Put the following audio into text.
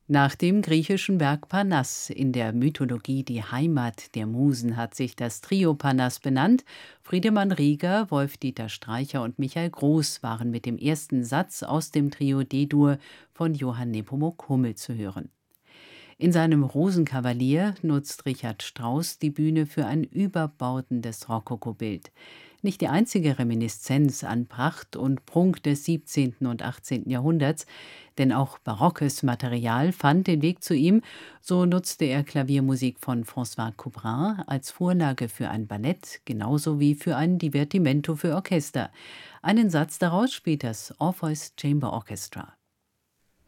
Nach dem griechischen Berg Parnass, in der Mythologie die Heimat der Musen, hat sich das Trio Parnass benannt. Friedemann Rieger, Wolf-Dieter Streicher und Michael Groß waren mit dem ersten Satz aus dem Trio D-Dur von Johann Nepomuk Hummel zu hören. In seinem Rosenkavalier nutzt Richard Strauss die Bühne für ein überbordendes Rokokobild. Nicht die einzige Reminiszenz an Pracht und Prunk des 17. und 18. Jahrhunderts, denn auch barockes Material fand den Weg zu ihm. So nutzte er Klaviermusik von François Couperin als Vorlage für ein Ballett, genauso wie für ein Divertimento für Orchester. Einen Satz daraus spielt das Orpheus Chamber Orchestra.